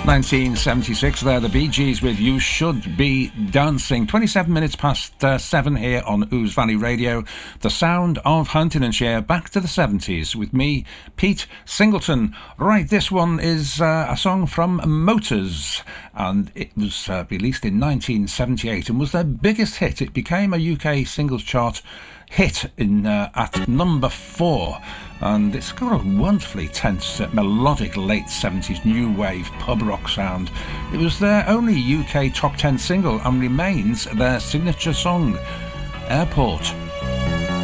1976 there, the Bee Gees with You Should Be Dancing. 27 minutes past 7 here on Ouse Valley Radio. The sound of Huntingdonshire, back to the 70s with me, Pete Singleton. Right, this one is a song from Motors, and it was released in 1978 and was their biggest hit. It became a UK singles chart hit in at number 4, and it's got a wonderfully tense melodic late 70s new wave pub rock sound. It was their only UK top 10 single and remains their signature song, Airport.